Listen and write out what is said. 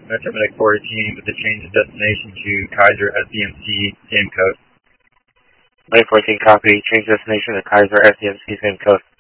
Metromedic 14 with the change of destination to Kaiser SDMC, same code. Medic 14, copy. Change destination to Kaiser SDMC, same code.